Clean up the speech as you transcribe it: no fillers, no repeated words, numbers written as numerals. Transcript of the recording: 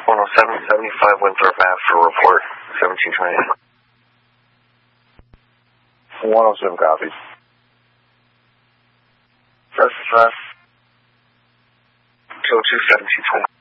10775 Winthrop Ave for report, 1728. 107 copies. Press 202 1720.